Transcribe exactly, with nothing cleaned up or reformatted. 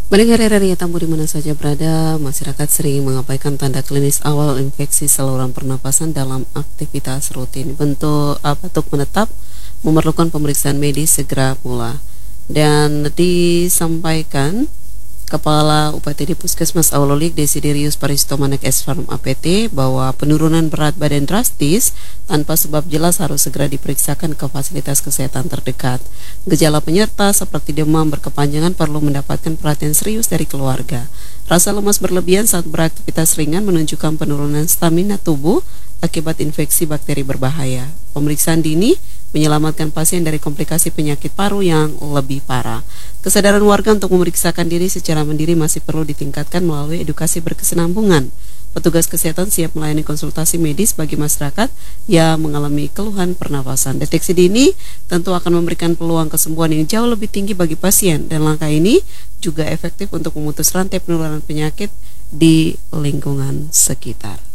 Mendengar hari tamu di mana saja berada, masyarakat sering mengabaikan tanda klinis awal infeksi saluran pernapasan dalam aktivitas rutin. Bentuk uh, batuk menetap memerlukan pemeriksaan medis segera pula. Dan disampaikan Kepala U P T D Puskesmas Aulolik Desiderius Paristomanek S Farm A P T bahwa penurunan berat badan drastis tanpa sebab jelas harus segera diperiksakan ke fasilitas kesehatan terdekat. Gejala penyerta seperti demam berkepanjangan perlu mendapatkan perhatian serius dari keluarga. Rasa lemas berlebihan saat beraktivitas ringan menunjukkan penurunan stamina tubuh akibat infeksi bakteri berbahaya. Pemeriksaan dini menyelamatkan pasien dari komplikasi penyakit paru yang lebih parah. Kesadaran warga untuk memeriksakan diri secara mandiri masih perlu ditingkatkan melalui edukasi berkesinambungan. Petugas kesehatan siap melayani konsultasi medis bagi masyarakat yang mengalami keluhan pernafasan. Deteksi dini tentu akan memberikan peluang kesembuhan yang jauh lebih tinggi bagi pasien, dan langkah ini juga efektif untuk memutus rantai penularan penyakit di lingkungan sekitar.